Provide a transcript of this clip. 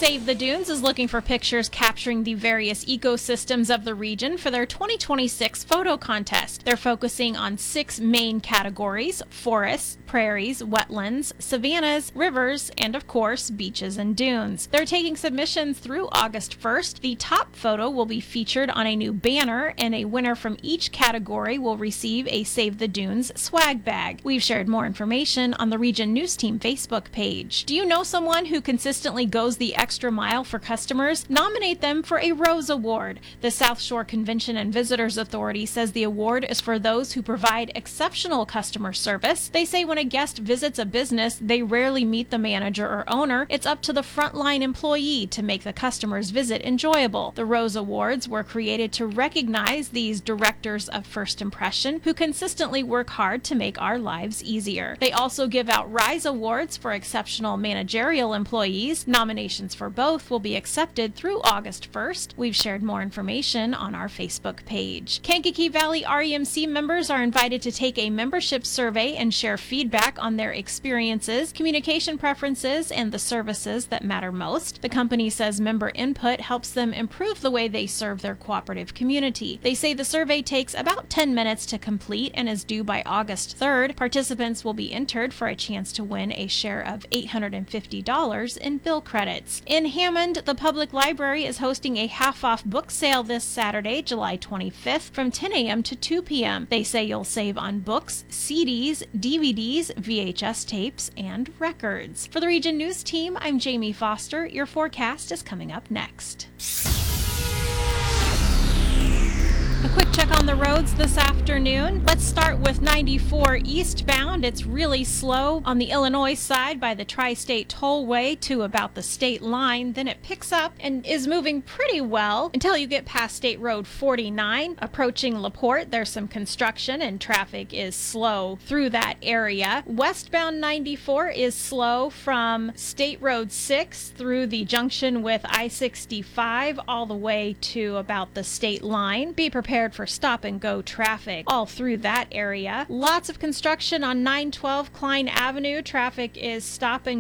Save the Dunes is looking for pictures capturing the various ecosystems of the region for their 2026 photo contest. They're focusing on 6 main categories: forests, prairies, wetlands, savannas, rivers, and of course, beaches and dunes. They're taking submissions through August 1st. The top photo will be featured on a new banner, and a winner from each category will receive a Save the Dunes swag bag. We've shared more information on the Region News Team Facebook page. Do you know someone who consistently goes the extra mile for customers? Nominate them for a Rose Award. The South Shore Convention and Visitors Authority says the award is for those who provide exceptional customer service. They say when a guest visits a business, they rarely meet the manager or owner. It's up to the frontline employee to make the customer's visit enjoyable. The Rose Awards were created to recognize these directors of first impression who consistently work hard to make our lives easier. They also give out Rise Awards for exceptional managerial employees. Nominations for both will be accepted through August 1st. We've shared more information on our Facebook page. Kankakee Valley REMC members are invited to take a membership survey and share feedback on their experiences, communication preferences, and the services that matter most. The company says member input helps them improve the way they serve their cooperative community. They say the survey takes about 10 minutes to complete and is due by August 3rd. Participants will be entered for a chance to win a share of $850 in bill credits. In Hammond, the public library is hosting a half-off book sale this Saturday, July 25th from 10 a.m. to 2 p.m. They say you'll save on books, CDs, DVDs, VHS tapes, and records. For the Region News Team, I'm Jamie Foster. Your forecast is coming up next. A quick check on the roads this afternoon. Let's start with 94 eastbound. It's really slow on the Illinois side by the Tri-State Tollway to about the state line. Then it picks up and is moving pretty well until you get past State Road 49. Approaching LaPorte, there's some construction and traffic is slow through that area. Westbound 94 is slow from State Road 6 through the junction with I-65 all the way to about the state line. Be prepared for stop-and-go traffic all through that area. Lots of construction on 912 Klein Avenue. Traffic is stop and